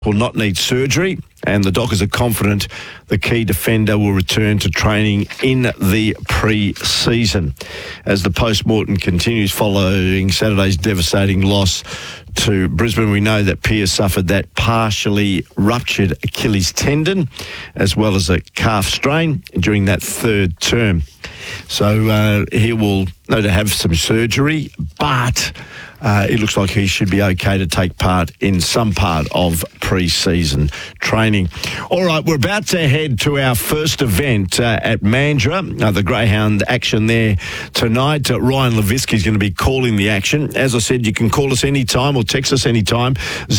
will not need surgery, and the Dockers are confident the key defender will return to training in the pre-season. As the post-mortem continues following Saturday's devastating loss to Brisbane, we know that Pearce suffered that partially ruptured Achilles tendon as well as a calf strain during that third term. So he will no doubt have some surgery, but it looks like he should be okay to take part in some part of pre-season training. All right, we're about to head to our first event at Mandurah, the Greyhound action there tonight. Ryan Levitsky is going to be calling the action. As I said, you can call us anytime or text us anytime.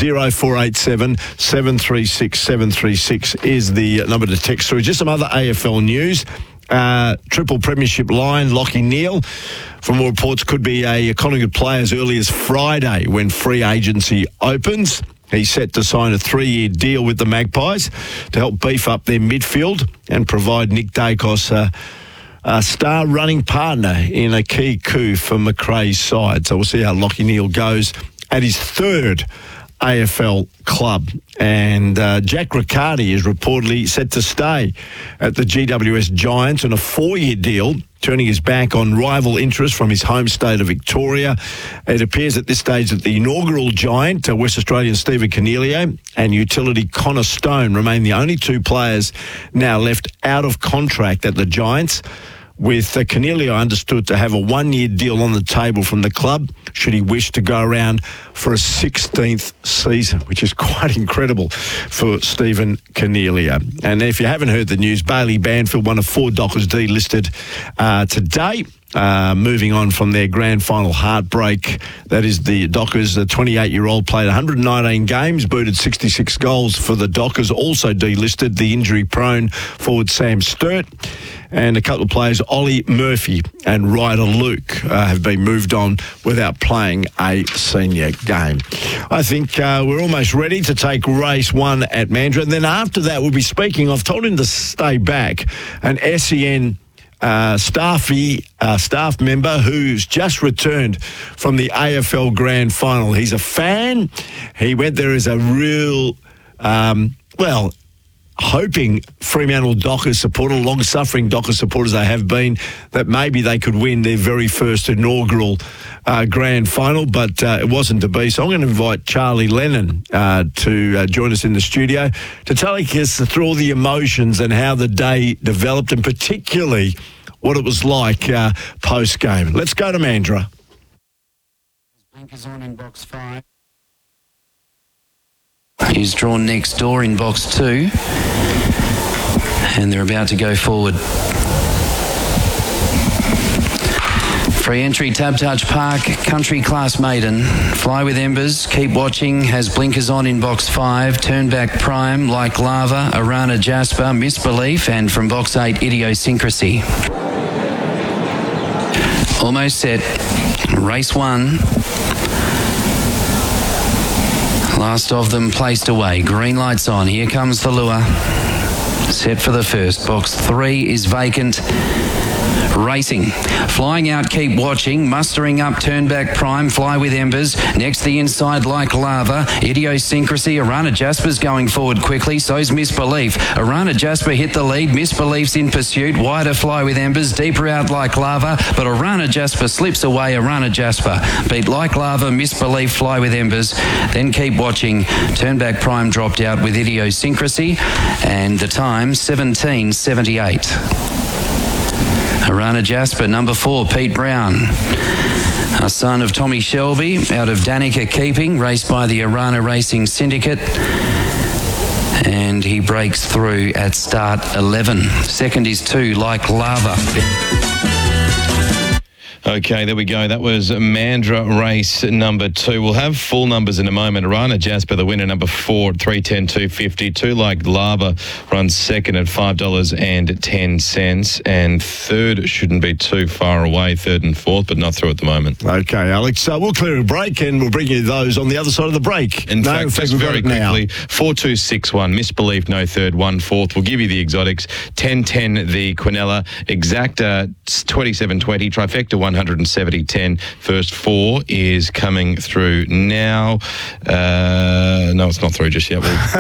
0487 736 736 is the number to text through. Just some other AFL news. Triple premiership line, Lockie Neal, from all reports, could be a Collingwood player as early as Friday when free agency opens. He's set to sign a 3-year deal with the Magpies to help beef up their midfield and provide Nick Dacos a star running partner in a key coup for Macrae's side. So we'll see how Lockie Neal goes at his third AFL club. And Jack Riccardi is reportedly set to stay at the GWS Giants on a 4-year deal, turning his back on rival interest from his home state of Victoria. It appears at this stage that the inaugural Giant, West Australian Stephen Coniglio, and utility Connor Stone remain the only two players now left out of contract at the Giants, with Coniglio understood to have a 1-year deal on the table from the club should he wish to go around for a 16th season, which is quite incredible for Stephen Coniglio. And if you haven't heard the news, Bailey Banfield, one of 4 Dockers delisted today. Moving on from their grand final heartbreak, that is the Dockers. The 28-year-old played 119 games, booted 66 goals for the Dockers. Also delisted the injury-prone forward Sam Sturt, and a couple of players, Ollie Murphy and Ryder Luke, have been moved on without playing a senior game. I think we're almost ready to take race 1 at Mandurah. And then after that, we'll be speaking. I've told him to stay back. An SEN staff member who's just returned from the AFL Grand Final. He's a fan. He went there as a real, hoping Fremantle Dockers supporter, long-suffering Dockers supporters they have been, that maybe they could win their very first inaugural Grand Final, but it wasn't to be. So I'm going to invite Charlie Lennon to join us in the studio to take us through all the emotions and how the day developed, and particularly what it was like post-game. Let's go to Mandurah. Blinkers on in box 5. He's drawn next door in box 2. And they're about to go forward. Free entry, Tab Touch Park, Country Class Maiden. Fly with Embers, Keep Watching, has blinkers on in box 5. Turn Back Prime, Like Lava, Arana Jasper, Misbelief, and from box 8, Idiosyncrasy. Almost set. Race 1. Last of them placed away. Green lights on. Here comes the lure. Set for the first. Box 3 is vacant. Racing. Flying out, Keep Watching. Mustering up, Turn Back Prime, Fly with Embers. Next, the inside, Like Lava. Idiosyncrasy. Arana Jasper's going forward quickly. So's Misbelief. Arana Jasper hit the lead. Misbelief's in pursuit. Wider, Fly with Embers. Deeper out, Like Lava. But Arana Jasper slips away. Arana Jasper beat Like Lava, Misbelief, Fly with Embers. Then Keep Watching. Turn Back Prime dropped out with Idiosyncrasy. And the time, 17:78. Arana Jasper, number 4, Pete Brown. A son of Tommy Shelby, out of Danica Keeping, raced by the Arana Racing Syndicate. And he breaks through at start 11. Second is 2, Like Lava. Okay, there we go. That was Mandurah race number 2. We'll have full numbers in a moment. Arana Jasper, the winner, number 4 at 310.250. 2 Like Lava runs second at $5.10. And third shouldn't be too far away, third and fourth, but not through at the moment. Okay, Alex. We'll clear a break and we'll bring you those on the other side of the break. In fact, just very quickly, 4-2-6-1, Misbelief, no third, 1 fourth. We'll give you the exotics. 10-10, the Quinella. Exacta, 27-20. Trifecta, 170.10. First 4 is coming through now. No, it's not through just yet.